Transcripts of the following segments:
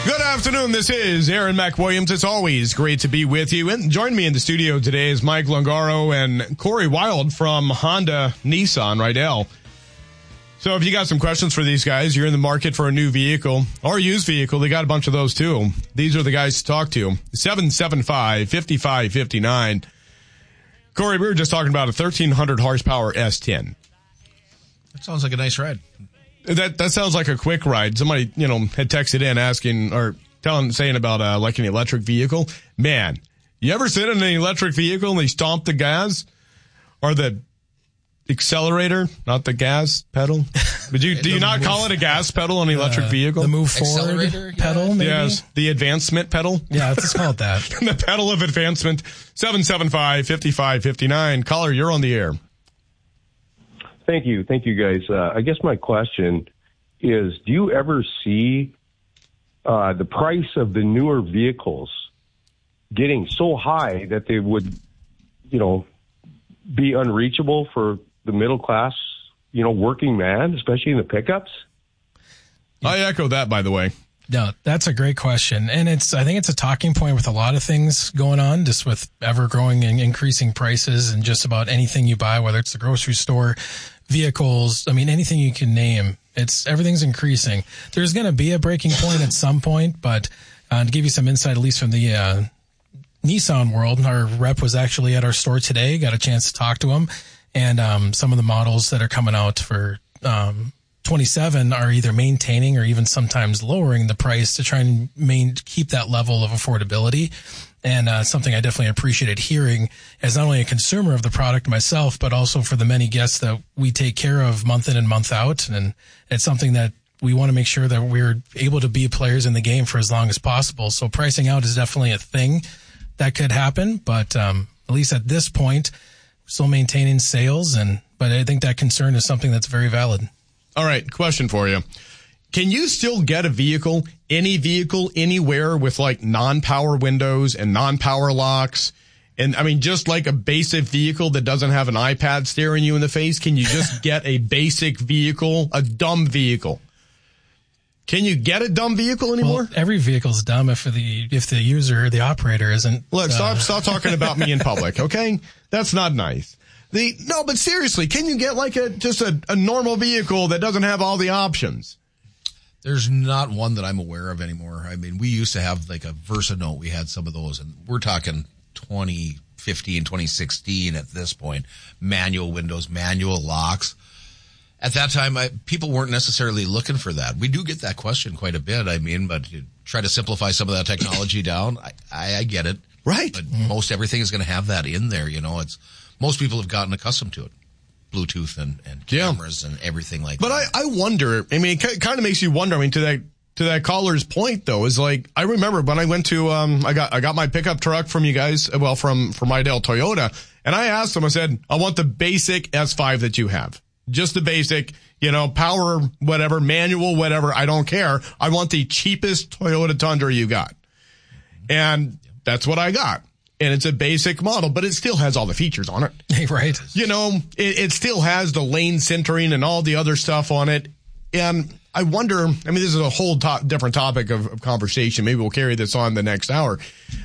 Good afternoon. This is Aaron McWilliams. It's always great to be with you. And join me in the studio today is Mike Longaro and Corey Wild from Honda Nissan Rydell. So if you got some questions for these guys, you're in the market for a new vehicle or a used vehicle, they got a bunch of those too. These are the guys to talk to. 775-5559. Corey, we were just talking about a 1,300 horsepower S10. That sounds like a nice ride. That sounds like a quick ride. Somebody, had texted in asking or saying about like an electric vehicle. Man, you ever sit in an electric vehicle and they stomp the gas or the accelerator, not the gas pedal? But do you not call it a gas pedal on an electric vehicle? The move forward pedal, maybe? Yes, the advancement pedal. Yeah, let's call it that. The pedal of advancement. 775-5559. Caller, you're on the air. Thank you, guys. I guess my question is, do you ever see the price of the newer vehicles getting so high that they would, be unreachable for the middle class, working man, especially in the pickups? I echo that, by the way. No, that's a great question. And I think it's a talking point with a lot of things going on, just with ever growing and increasing prices and just about anything you buy, whether it's the grocery store, vehicles, anything you can name. Everything's increasing. There's going to be a breaking point at some point, but to give you some insight, at least from the Nissan world, our rep was actually at our store today, got a chance to talk to him, and some of the models that are coming out for 27 are either maintaining or even sometimes lowering the price to try and keep that level of affordability. And something I definitely appreciated hearing as not only a consumer of the product myself, but also for the many guests that we take care of month in and month out. And it's something that we want to make sure that we're able to be players in the game for as long as possible. So pricing out is definitely a thing that could happen. But at least at this point, we're still maintaining sales. But I think that concern is something that's very valid. All right, question for you. Can you still get a vehicle, any vehicle, anywhere with like non-power windows and non-power locks? And just like a basic vehicle that doesn't have an iPad staring you in the face, can you just get a basic vehicle, a dumb vehicle? Can you get a dumb vehicle anymore? Well, every vehicle's dumb if the user, the operator isn't. Look, stop talking about me in public, okay? That's not nice. No, but seriously, can you get like just a normal vehicle that doesn't have all the options? There's not one that I'm aware of anymore. We used to have like a Versanote. We had some of those, and we're talking 2015, 2016 at this point. Manual windows, manual locks. At that time, people weren't necessarily looking for that. We do get that question quite a bit, but you try to simplify some of that technology down. I get it. Right. But most everything is going to have that in there, most people have gotten accustomed to it. Bluetooth and cameras and everything like that. But I wonder, it kind of makes you wonder, to that caller's point though, is like, I remember when I went to, I got my pickup truck from you guys, from Rydell Toyota, and I asked them, I said, I want the basic S5 that you have. Just the basic, power, whatever, manual, whatever, I don't care. I want the cheapest Toyota Tundra you got. And that's what I got. And it's a basic model, but it still has all the features on it. Right. It still has the lane centering and all the other stuff on it. And I wonder, this is a whole different topic of conversation. Maybe we'll carry this on the next hour.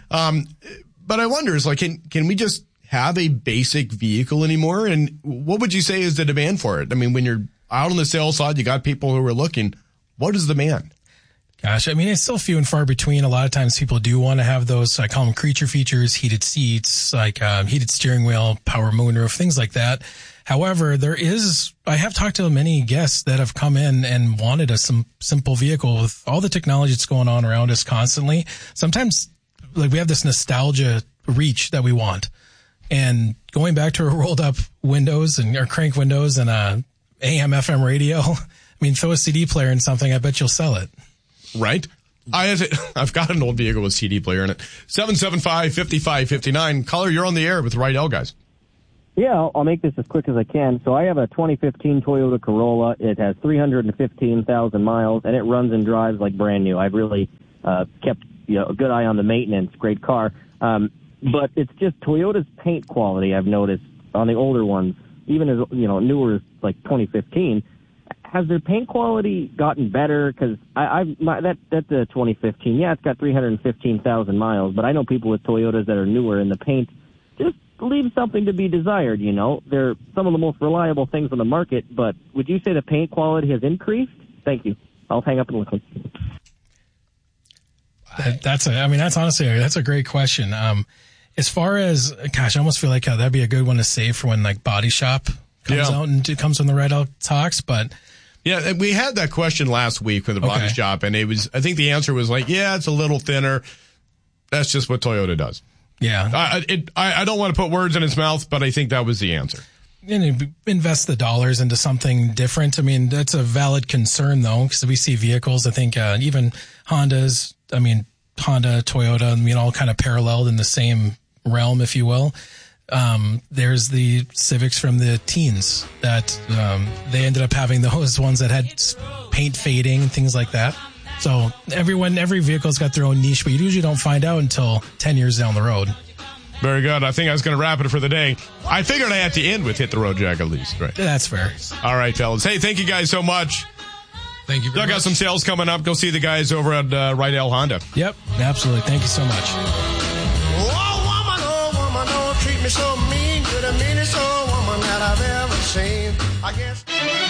But I wonder, is like, can we just have a basic vehicle anymore? And what would you say is the demand for it? When you're out on the sales side, you got people who are looking. What is the demand? Gosh, it's still few and far between. A lot of times people do want to have those, I call them creature features, heated seats, like heated steering wheel, power moonroof, things like that. However, I have talked to many guests that have come in and wanted some simple vehicle with all the technology that's going on around us constantly. Sometimes we have this nostalgia reach that we want. And going back to our rolled up windows and our crank windows and AM, FM radio, throw a CD player in something, I bet you'll sell it. Right? I've got an old vehicle with CD player in it. 775-5559. Caller, you're on the air with Rydell, guys. Yeah, I'll make this as quick as I can. So I have a 2015 Toyota Corolla. It has 315,000 miles, and it runs and drives like brand new. I've really kept a good eye on the maintenance. Great car. But it's just Toyota's paint quality, I've noticed, on the older ones, even as newer as like 2015, has their paint quality gotten better? Because that's the 2015. Yeah, it's got 315,000 miles, but I know people with Toyotas that are newer, and the paint just leaves something to be desired. You know, they're some of the most reliable things on the market. But would you say the paint quality has increased? Thank you. I'll hang up and listen. That's a great question. As far as, gosh, I almost feel like that'd be a good one to save for when like Body Shop comes out and it comes when the Red Elk talks. But yeah, we had that question last week with the Body Shop, and I think the answer was like, yeah, it's a little thinner. That's just what Toyota does. Yeah. I don't want to put words in his mouth, but I think that was the answer. And invest the dollars into something different. I mean, that's a valid concern though, because we see vehicles, I think, even Honda, Toyota, all kind of paralleled in the same realm, if you will. There's the Civics from the teens that they ended up having those ones that had paint fading and things like that. So every vehicle's got their own niche, but you usually don't find out until 10 years down the road. Very good. I think I was going to wrap it for the day. I figured I had to end with Hit the Road Jack at least, right? That's fair. All right, fellas. Hey, thank you guys so much. Thank you very much. Got some sales coming up. Go see the guys over at Rydell Honda. Yep, absolutely. Thank you so much. Oh, woman, oh, treat me so mean. You're the meanest old woman that I've ever seen. I guess.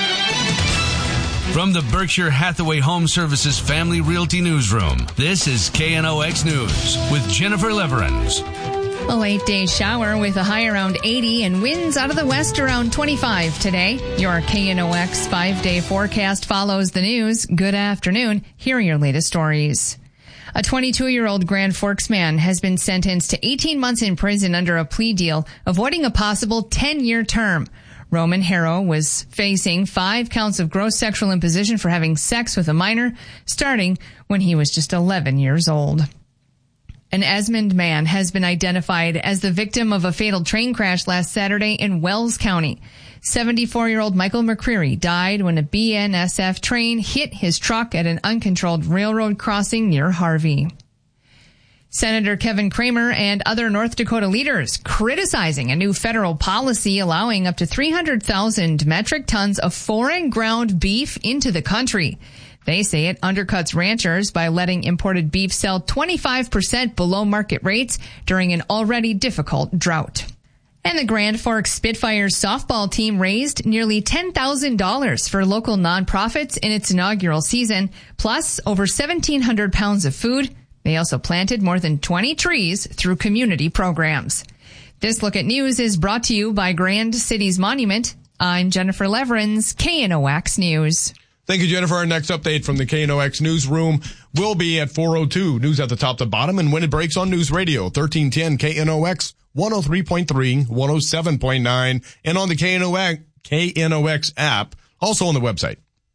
From the Berkshire Hathaway Home Services Family Realty Newsroom, this is KNOX News with Jennifer Leverins. A late-day shower with a high around 80 and winds out of the west around 25 today. Your KNOX 5-day forecast follows the news. Good afternoon. Here are your latest stories. A 22-year-old Grand Forks man has been sentenced to 18 months in prison under a plea deal, avoiding a possible 10-year term. Roman Harrow was facing 5 counts of gross sexual imposition for having sex with a minor, starting when he was just 11 years old. An Esmond man has been identified as the victim of a fatal train crash last Saturday in Wells County. 74-year-old Michael McCreary died when a BNSF train hit his truck at an uncontrolled railroad crossing near Harvey. Senator Kevin Cramer and other North Dakota leaders criticizing a new federal policy allowing up to 300,000 metric tons of foreign ground beef into the country. They say it undercuts ranchers by letting imported beef sell 25% below market rates during an already difficult drought. And the Grand Forks Spitfires softball team raised nearly $10,000 for local nonprofits in its inaugural season, plus over 1,700 pounds of food. They also planted more than 20 trees through community programs. This Look at News is brought to you by Grand Cities Monument. I'm Jennifer Leverins, KNOX News. Thank you, Jennifer. Our next update from the KNOX newsroom will be at 4:02. News at the top to bottom, and when it breaks on News Radio, 1310 KNOX, 103.3, 107.9, and on the KNOX app, also on the website.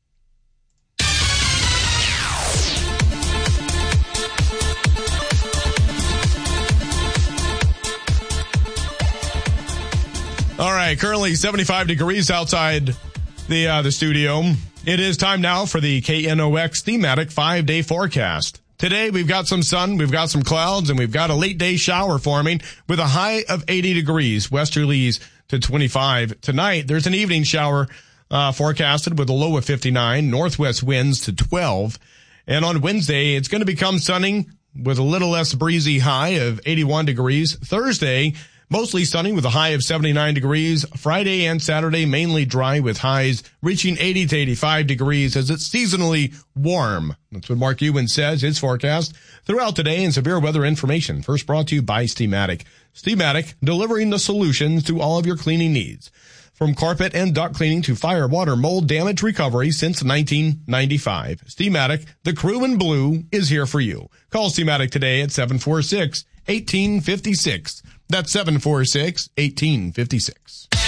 All right, currently 75 degrees outside the studio. It is time now for the KNOX thematic 5-day forecast. Today, we've got some sun, we've got some clouds, and we've got a late day shower forming with a high of 80 degrees, westerlies to 25. Tonight, there's an evening shower forecasted with a low of 59, northwest winds to 12. And on Wednesday, it's going to become sunny with a little less breezy high of 81 degrees. Thursday, mostly sunny with a high of 79 degrees. Friday and Saturday, mainly dry with highs reaching 80 to 85 degrees as it's seasonally warm. That's what Mark Ewan says, his forecast throughout today. And severe weather information first brought to you by Steamatic. Steamatic, delivering the solutions to all of your cleaning needs. From carpet and duct cleaning to fire, water, mold, damage recovery since 1995. Steamatic, the crew in blue, is here for you. Call Steamatic today at 746-1856. That's 746-1856.